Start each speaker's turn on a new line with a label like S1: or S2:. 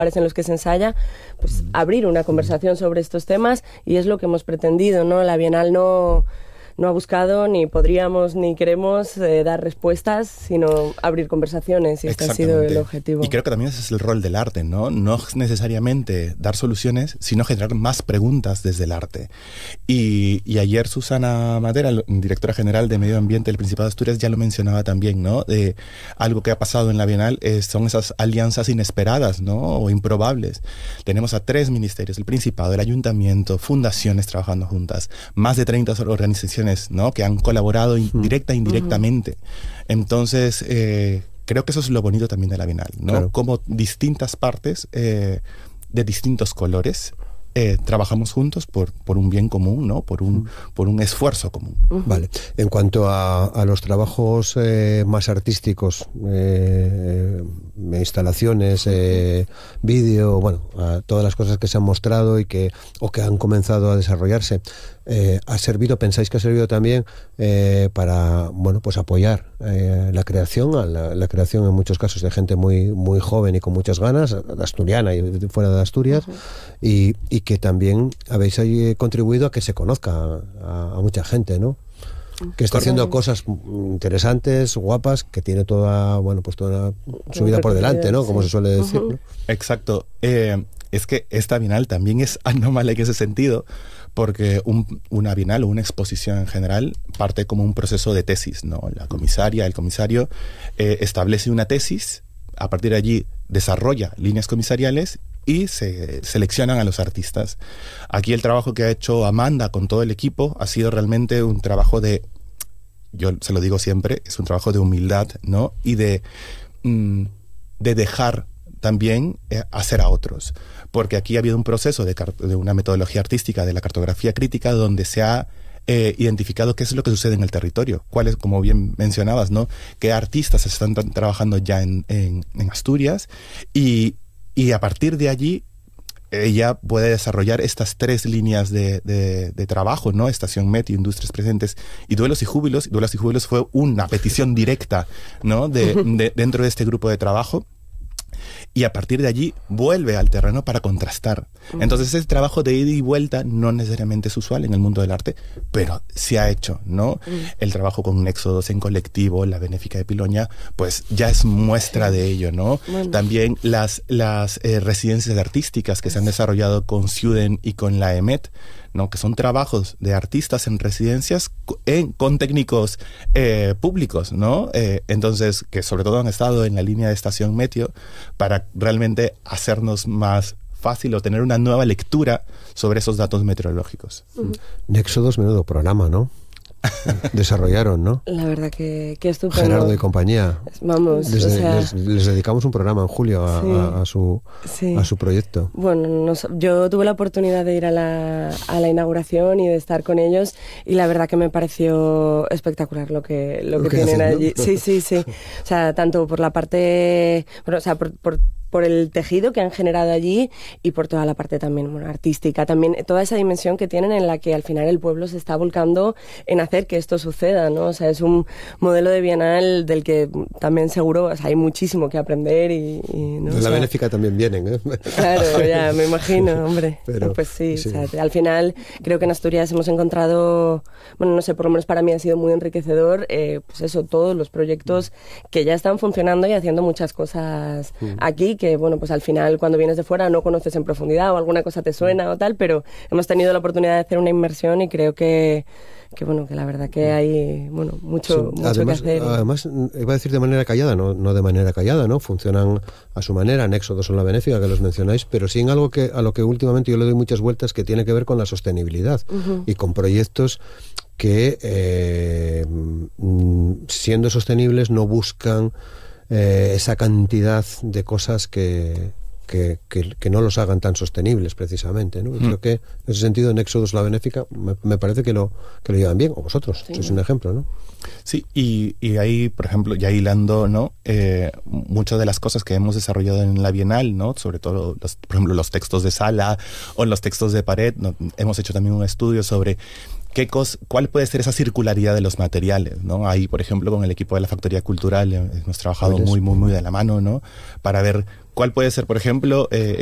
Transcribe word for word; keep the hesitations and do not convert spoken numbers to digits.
S1: en los que se ensaya, pues abrir una conversación sobre estos temas, y es lo que hemos pretendido, ¿no? La Bienal no, no ha buscado, ni podríamos, ni queremos eh, dar respuestas, sino abrir conversaciones, y este ha sido el objetivo.
S2: Y creo que también ese es el rol del arte, ¿no? No necesariamente dar soluciones, sino generar más preguntas desde el arte. Y, y ayer Susana Madera, directora general de Medio Ambiente del Principado de Asturias, ya lo mencionaba también, ¿no? De algo que ha pasado en la Bienal eh, son esas alianzas inesperadas, ¿no? O improbables. Tenemos a tres ministerios, el Principado, el Ayuntamiento, fundaciones trabajando juntas, más de treinta organizaciones, ¿no? Que han colaborado in- directa e indirectamente. Uh-huh. Entonces, eh, creo que eso es lo bonito también de la Bienal, ¿no? Claro. Como distintas partes eh, de distintos colores Eh, trabajamos juntos por, por un bien común, ¿no? Por un, por un esfuerzo común.
S3: Uh-huh. Vale. En cuanto a, a los trabajos eh, más artísticos, eh, instalaciones, eh, vídeo, bueno, a todas las cosas que se han mostrado y que o que han comenzado a desarrollarse, eh, ¿ha servido, pensáis que ha servido también eh, para, bueno, pues apoyar eh, la creación, la, la creación en muchos casos de gente muy, muy joven y con muchas ganas, asturiana y fuera de Asturias, uh-huh. y, y que también habéis ahí contribuido a que se conozca a, a mucha gente, ¿no? Que está haciendo cosas interesantes, guapas, que tiene toda, bueno, pues toda su vida por delante, ¿no? Como se suele decir, ¿no?
S2: Exacto. Eh, es que esta Bienal también es anómala en ese sentido, porque un, una Bienal o una exposición en general parte como un proceso de tesis, ¿no? La comisaria, el comisario eh, establece una tesis, a partir de allí desarrolla líneas comisariales y se seleccionan a los artistas. Aquí el trabajo que ha hecho Amanda con todo el equipo ha sido realmente un trabajo de, yo se lo digo siempre, es un trabajo de humildad, ¿no? Y de, mm, de dejar también eh, hacer a otros. Porque aquí ha habido un proceso de, de una metodología artística, de la cartografía crítica, donde se ha eh, identificado qué es lo que sucede en el territorio, cuáles, como bien mencionabas, ¿no? Qué artistas están tra- trabajando ya en, en, en Asturias, y Y a partir de allí, ella puede desarrollar estas tres líneas de, de, de trabajo, ¿no? Estación Meteo, Industrias Presentes y Duelos y Júbilos. Duelos y Júbilos fue una petición directa, ¿no? De, de, dentro de este grupo de trabajo. Y a partir de allí vuelve al terreno para contrastar. Entonces ese trabajo de ida y vuelta no necesariamente es usual en el mundo del arte, pero se ha hecho, ¿no? El trabajo con Éxodos en colectivo, la Benéfica de Piloña, pues ya es muestra de ello, ¿no? Bueno. También las, las eh, residencias artísticas que se han desarrollado con Ciuden y con la E M E T, ¿no? Que son trabajos de artistas en residencias en, con técnicos eh, públicos, ¿no? Eh, entonces, que sobre todo han estado en la línea de Estación Meteo para realmente hacernos más fácil o tener una nueva lectura sobre esos datos meteorológicos.
S3: Uh-huh. Néxodos, menudo programa, ¿no? Desarrollaron, ¿no?
S1: La verdad que, que estupendo.
S3: Gerardo y compañía.
S1: Vamos,
S3: les,
S1: o sea...
S3: les, les dedicamos un programa en julio a, sí, a, a, su, sí. a su proyecto.
S1: Bueno, nos, yo tuve la oportunidad de ir a la, a la inauguración y de estar con ellos, y la verdad que me pareció espectacular lo que, lo, lo que, que tienen hacen, allí. ¿No? Sí, sí, sí. O sea, tanto por la parte... Bueno, o sea, por... por por el tejido que han generado allí y por toda la parte también, bueno, artística, también toda esa dimensión que tienen en la que al final el pueblo se está volcando en hacer que esto suceda, ¿no? O sea, es un modelo de bienal del que también seguro, o sea, hay muchísimo que aprender y... y ¿no?
S3: De la o sea, Benéfica también vienen, ¿eh?
S1: Claro, ya, me imagino, hombre. Pero, pues sí, sí. O sea, al final creo que en Asturias hemos encontrado, bueno, no sé, por lo menos para mí ha sido muy enriquecedor, eh, pues eso, todos los proyectos que ya están funcionando y haciendo muchas cosas mm. aquí, que bueno, pues al final cuando vienes de fuera no conoces en profundidad o alguna cosa te suena o tal, pero hemos tenido la oportunidad de hacer una inmersión y creo que, que bueno, que la verdad que hay, bueno, mucho, sí. mucho
S3: además,
S1: que hacer.
S3: Además, iba a decir de manera callada, no, no de manera callada, ¿no? Funcionan a su manera, en Éxodos o en la Benéfica, que los mencionáis, pero sí en algo que a lo que últimamente yo le doy muchas vueltas, que tiene que ver con la sostenibilidad uh-huh. y con proyectos que, eh, siendo sostenibles, no buscan Eh, esa cantidad de cosas que, que, que, que no los hagan tan sostenibles, precisamente, ¿no? Mm. Creo que en ese sentido en Éxodos la Benéfica me, me parece que lo, que lo llevan bien, o vosotros, sí, sois un ejemplo, ¿no?
S2: Sí, y, y ahí, por ejemplo, ya hilando, ¿no? Eh, muchas de las cosas que hemos desarrollado en la Bienal, ¿no? Sobre todo, los, por ejemplo, los textos de sala o los textos de pared, ¿no? Hemos hecho también un estudio sobre ¿Qué cos, ¿Cuál puede ser esa circularidad de los materiales, ¿no? Ahí, por ejemplo, con el equipo de la Factoría Cultural eh, hemos trabajado muy, muy, muy de la mano, ¿no? Para ver ¿Cuál puede ser, por ejemplo, eh,